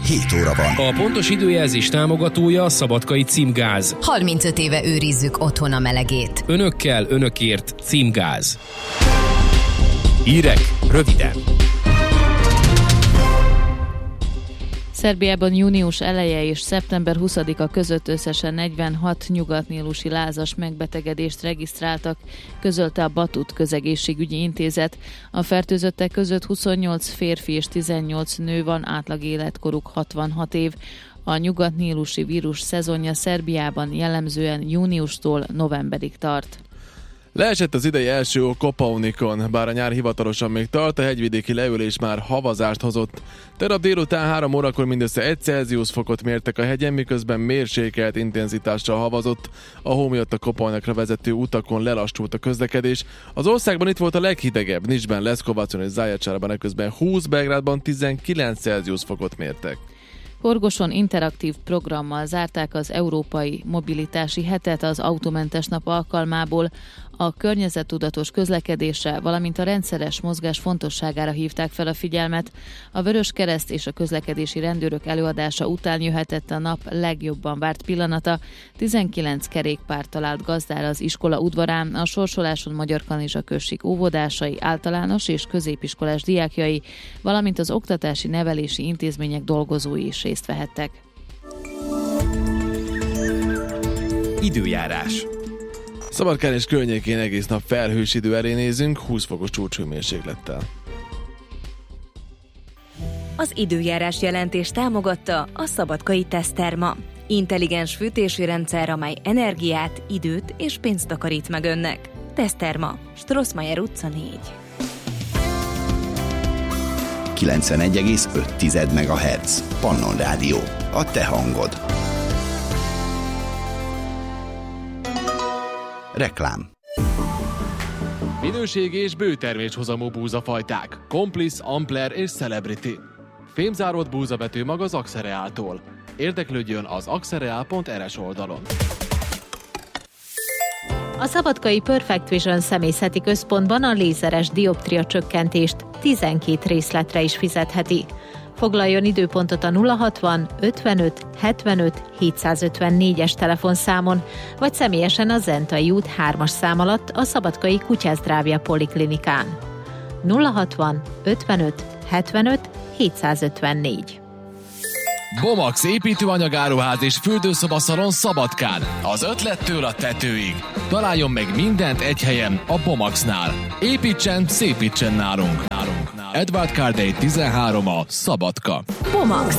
7 óra van. A pontos időjelzés támogatója a Szabadkai Címgáz. 35 éve őrizzük otthon a melegét. Önökkel, önökért Címgáz. Hírek röviden. Szerbiában június eleje és szeptember 20-a között összesen 46 nyugatnílusi lázas megbetegedést regisztráltak, közölte a Batut közegészségügyi intézet. A fertőzöttek között 28 férfi és 18 nő van, átlag életkoruk 66 év. A nyugatnílusi vírus szezonja Szerbiában jellemzően júniustól novemberig tart. Leesett az idei első Kopaunikon, bár a nyár hivatalosan még tart, a hegyvidéki leülés már havazást hozott. Tegnap délután 3 órakor mindössze 1 Celsius fokot mértek a hegyen, miközben mérsékelt intenzitással havazott. A hó miatt a Kopaunikra vezető utakon lelassult a közlekedés. Az országban itt volt a leghidegebb, Nicsben, Leszkovacon és Zaječárban, eközben 20, Belgrádban 19 Celsius fokot mértek. Horgoson interaktív programmal zárták az Európai Mobilitási Hetet az autómentes nap alkalmából. A környezettudatos közlekedésre, valamint a rendszeres mozgás fontosságára hívták fel a figyelmet. A Vöröskereszt és a közlekedési rendőrök előadása után jöhetett a nap legjobban várt pillanata. 19 kerékpár talált gazdára az iskola udvarán, a sorsoláson Magyarkanizsa község óvodásai, általános és középiskolás diákjai, valamint az oktatási nevelési intézmények dolgozói is részt vehettek. Időjárás. Szabadkán és környékén egész nap felhős idő elé nézünk, 20 fokos csúcshőmérséklettel. Az időjárás jelentés támogatta a Szabadkai Teszterma. Intelligens fűtési rendszer, amely energiát, időt és pénzt takarít meg önnek. Teszterma, Strossmayer utca 4. 91,5 MHz. Pannon Rádió. A te hangod. Reklám. Minőségi és bőterméshozamú búzafajták. Complice, Ampler és Celebrity. Fémzáródott búzavetőmag az Axereáltól. Érdeklődjön az axereal.rs oldalon. A Szabadkai Perfect Vision személyzeti központban a lézeres dioptria csökkentést 12 részletre is fizetheti. Foglaljon időpontot a 060 55 75 754-es telefonszámon, vagy személyesen a Zentai út 3-as szám alatt a Szabadkai Kutyázdrávja Poliklinikán. 060 55 75 754. Bomax építőanyagáruház és fürdőszobaszalon Szabadkán. Az ötlettől a tetőig. Találjon meg mindent egy helyen, a Bomaxnál. Építsen, szépítsen nálunk. Edward Cardey 13 a Szabadka. Bomax.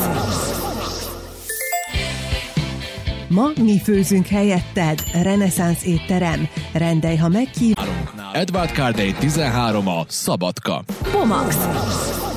Ma mi főzünk helyetted. Reneszánsz étterem. Rendelj, ha meghív. Edward Cardey 13 a Szabadka. Bomax.